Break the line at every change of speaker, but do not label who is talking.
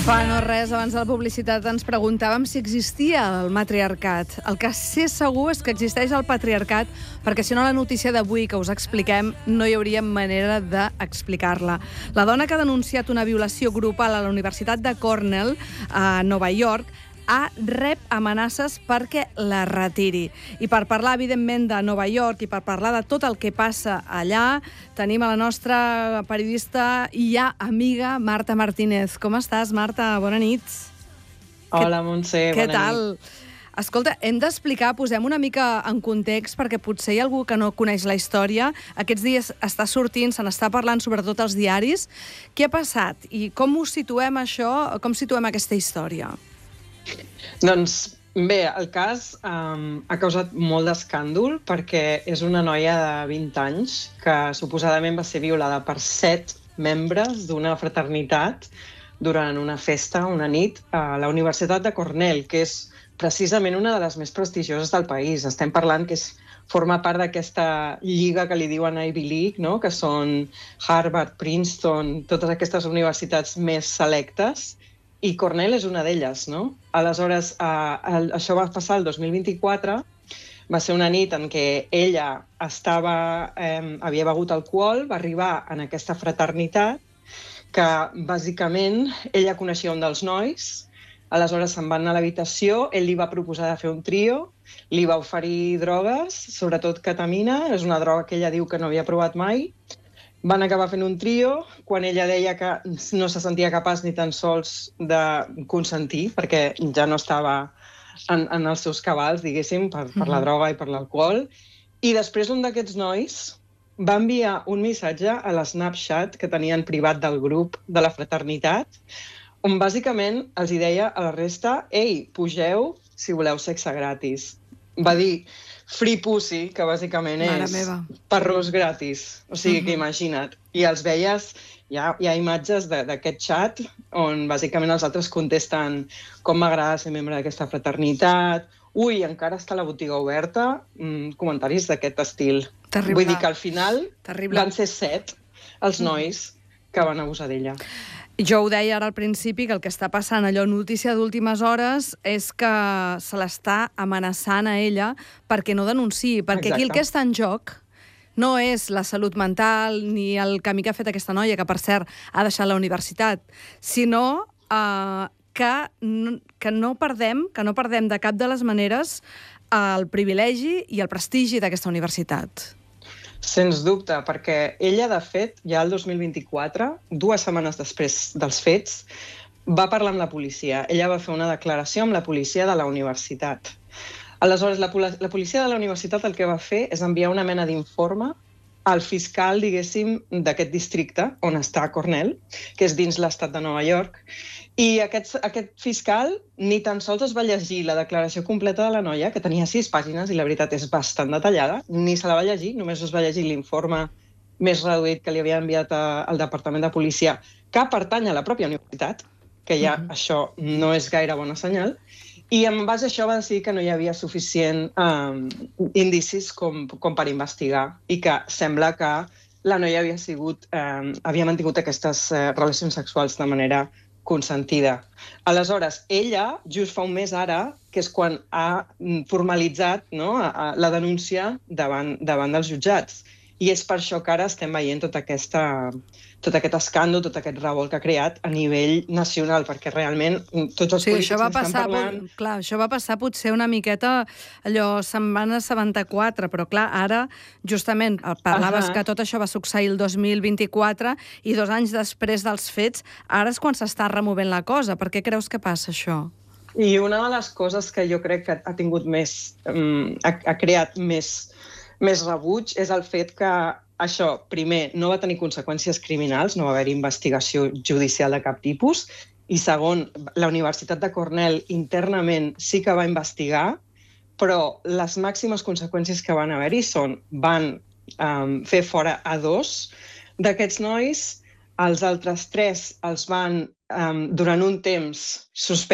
Fa no res, abans de la publicitat, ens preguntàvem si existia el matriarcat. El que sé segur és que existeix el patriarcat, perquè si no la notícia d'avui que us expliquem no hi hauria manera d'explicar-la. La dona que ha denunciat una violació grupal a la Universitat de Cornell, a Nova York, rep amenaces perquè la retiri. I per parlar, evidentment, de Nova York i per parlar de tot el que passa allà, tenim a la nostra periodista i ja amiga, Marta Martínez. Com estàs, Marta? Bona nit.
Hola, Montse, bona nit.
Què tal? Escolta, hem d'explicar, posem una mica en context, perquè potser hi ha algú que no coneix la història. Aquests dies està sortint, se n'està parlant sobretot als diaris. Què ha passat i com ho situem això, com situem aquesta història?
Doncs bé, el cas ha causat molt d'escàndol perquè és una noia de 20 anys que suposadament va ser violada per 7 membres d'una fraternitat durant una festa, una nit, a la Universitat de Cornell, que és precisament una de les més prestigioses del país. Estem parlant que forma part d'aquesta lliga que li diuen Ivy League, no? Que són Harvard, Princeton, totes aquestes universitats més selectes, i Cornell és una d'elles, no? Aleshores, això va passar el 2024, va ser una nit en què ella havia begut alcohol, va arribar en aquesta fraternitat, que bàsicament ella coneixia un dels nois, aleshores se'n van anar a l'habitació, ell li va proposar de fer un trio, li va oferir drogues, sobretot ketamina, és una droga que ella diu que no havia provat mai. Van acabar fent un trio, quan ella deia que no se sentia capaç ni tan sols de consentir, perquè ja no estava en els seus cabals, diguéssim, per la droga i per l'alcohol. I després un d'aquests nois va enviar un missatge a l'Snapchat que tenien privat del grup de la fraternitat, on bàsicament els deia a la resta: «Ei, pugeu si voleu sexe gratis». Va dir free pussy, que bàsicament és perrós gratis. O sigui que imagina't. I els veies, hi ha imatges d'aquest xat on bàsicament els altres contesten com m'agrada ser membre d'aquesta fraternitat, ui, encara està la botiga oberta, comentaris d'aquest estil.
Terrible.
Vull dir que al final van ser 7 els nois que van abusar d'ella.
Jo ho deia ara al principi, que el que està passant, allò notícia d'últimes hores, és que se l'està amenaçant a ella perquè no denunciï, perquè aquí el que està en joc no és la salut mental ni el camí que ha fet aquesta noia, que per cert ha deixat la universitat, sinó que no perdem de cap de les maneres el privilegi i el prestigi d'aquesta universitat.
Sens dubte, perquè ella, de fet, ja el 2024, 2 setmanes després dels fets, va parlar amb la policia. Ella va fer una declaració amb la policia de la universitat. Aleshores, la policia de la universitat el que va fer és enviar una mena d'informe al fiscal, diguéssim, d'aquest districte, on està Cornell, que és dins l'estat de Nova York, i aquest fiscal ni tan sols es va llegir la declaració completa de la noia, que tenia 6 pàgines, i la veritat és bastant detallada, ni se la va llegir, només es va llegir l'informe més reduït que li havia enviat al Departament de Policia, que pertany a la pròpia universitat, que ja això no és gaire bona senyal, i en base a això va decidir que no hi havia suficient indicis com per investigar, i que sembla que la noia havia mantingut aquestes relacions sexuals de manera consentida. Aleshores, ella, just fa un mes ara, que és quan ha formalitzat la denúncia davant dels jutjats. I és per això que ara estem veient tot aquest escàndol, tot aquest revolt que ha creat a nivell nacional, perquè realment tots els polítics estan parlant...
Clar, això va passar potser una miqueta, allò, se'n van assabentar 4, però clar, ara, justament, parlaves que tot això va succeir el 2024 i 2 anys després dels fets, ara és quan s'està removent la cosa. Per què creus que passa això?
I una de les coses que jo crec que ha tingut ha creat més rebuig és el fet que això, primer, no va tenir conseqüències criminals, no va haver investigació judicial de cap tipus, i segon, la Universitat de Cornell internament sí que va investigar, però les màximes conseqüències que van haver-hi van fer fora a 2 d'aquests nois, els altres 3 els van, durant un temps, suspendre